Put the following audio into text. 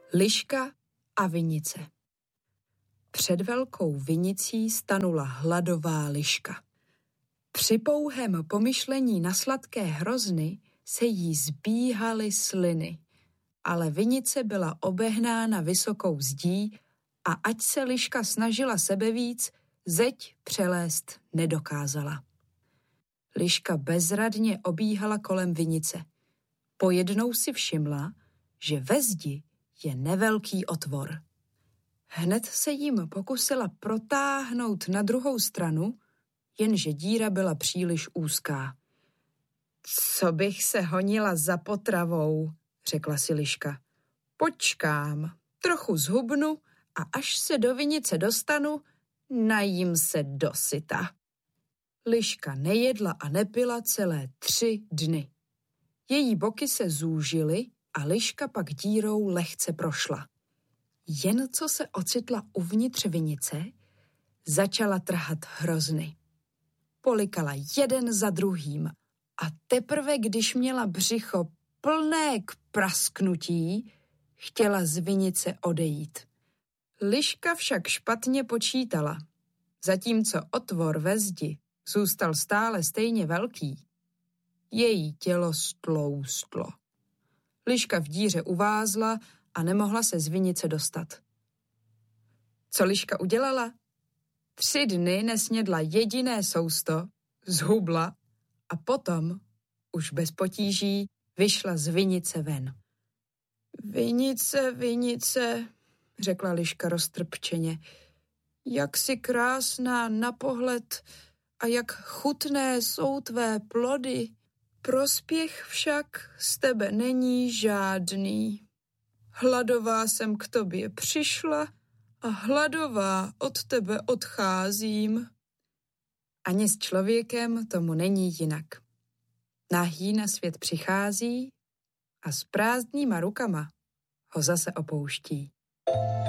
Liška a vinice. Před velkou vinicí stanula hladová liška. Při pouhém pomyšlení na sladké hrozny se jí zbíhaly sliny, ale vinice byla obehnána vysokou zdí a ať se liška snažila sebevíc, zeď přelézt nedokázala. Liška bezradně obíhala kolem vinice. Pojednou si všimla, že ve zdi je nevelký otvor. Hned se jim pokusila protáhnout na druhou stranu, jenže díra byla příliš úzká. Co bych se honila za potravou, řekla si liška. Počkám, trochu zhubnu a až se do vinice dostanu, najím se dosyta. Liška nejedla a nepila celé 3 dny. Její boky se zúžily a liška pak dírou lehce prošla. Jen co se ocitla uvnitř vinice, začala trhat hrozny. Polikala jeden za druhým a teprve, když měla břicho plné k prasknutí, chtěla z vinice odejít. Liška však špatně počítala. Zatímco otvor ve zdi zůstal stále stejně velký, její tělo stloustlo. Liška v díře uvázla a nemohla se z vinice dostat. Co liška udělala? 3 dny nesnědla jediné sousto, zhubla a potom, už bez potíží, vyšla z vinice ven. Vinice, vinice, řekla liška roztrpčeně, jak jsi krásná na pohled a jak chutné jsou tvé plody. Prospěch však z tebe není žádný. Hladová jsem k tobě přišla a hladová od tebe odcházím. Ani s člověkem tomu není jinak. Nahý na svět přichází a s prázdnýma rukama ho zase opouští.